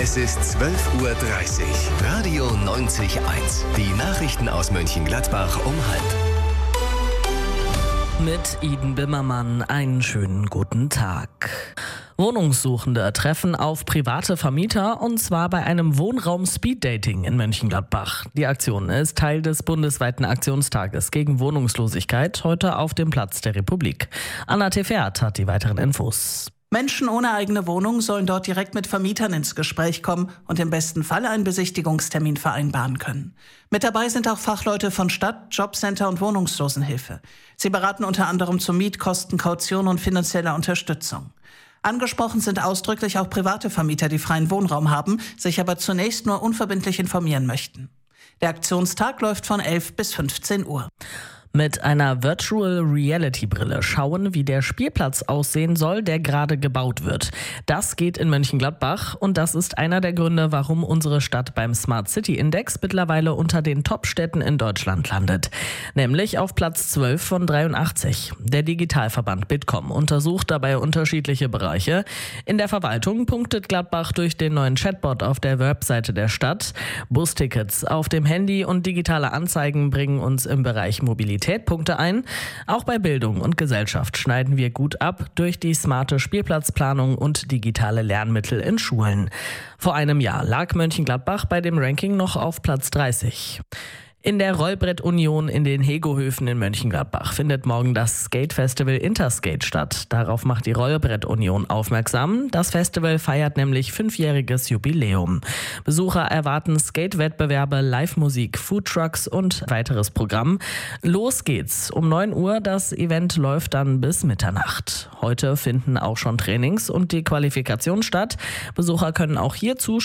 Es ist 12:30 Uhr. Radio 90.1. Die Nachrichten aus Mönchengladbach um 12:30. Mit Iden Bimmermann einen schönen guten Tag. Wohnungssuchende treffen auf private Vermieter, und zwar bei einem Wohnraum-Speed-Dating in Mönchengladbach. Die Aktion ist Teil des bundesweiten Aktionstages gegen Wohnungslosigkeit, heute auf dem Platz der Republik. Anna Tefert hat die weiteren Infos. Menschen ohne eigene Wohnung sollen dort direkt mit Vermietern ins Gespräch kommen und im besten Fall einen Besichtigungstermin vereinbaren können. Mit dabei sind auch Fachleute von Stadt, Jobcenter und Wohnungslosenhilfe. Sie beraten unter anderem zu Mietkosten, Kaution und finanzieller Unterstützung. Angesprochen sind ausdrücklich auch private Vermieter, die freien Wohnraum haben, sich aber zunächst nur unverbindlich informieren möchten. Der Aktionstag läuft von 11 bis 15 Uhr. Mit einer Virtual Reality Brille schauen, wie der Spielplatz aussehen soll, der gerade gebaut wird. Das geht in Mönchengladbach, und das ist einer der Gründe, warum unsere Stadt beim Smart City Index mittlerweile unter den Top-Städten in Deutschland landet. Nämlich auf Platz 12 von 83. Der Digitalverband Bitkom untersucht dabei unterschiedliche Bereiche. In der Verwaltung punktet Gladbach durch den neuen Chatbot auf der Webseite der Stadt. Bustickets auf dem Handy und digitale Anzeigen bringen uns im Bereich Mobilität Punkte ein. Auch bei Bildung und Gesellschaft schneiden wir gut ab durch die smarte Spielplatzplanung und digitale Lernmittel in Schulen. Vor einem Jahr lag Mönchengladbach bei dem Ranking noch auf Platz 30. In der Rollbrett-Union in den Hegohöfen in Mönchengladbach findet morgen das Skate-Festival Interskate statt. Darauf macht die Rollbrett-Union aufmerksam. Das Festival feiert nämlich 5-jähriges Jubiläum. Besucher erwarten Skate-Wettbewerbe, Live-Musik, Foodtrucks und weiteres Programm. Los geht's. Um 9 Uhr. Das Event läuft dann bis Mitternacht. Heute finden auch schon Trainings und die Qualifikation statt. Besucher können auch hierzu